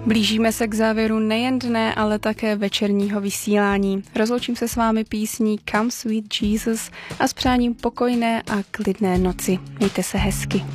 Blížíme se k závěru nejen dne, ale také večerního vysílání. Rozloučím se s vámi písní Come Sweet Jesus a s přáním pokojné a klidné noci. Mějte se hezky.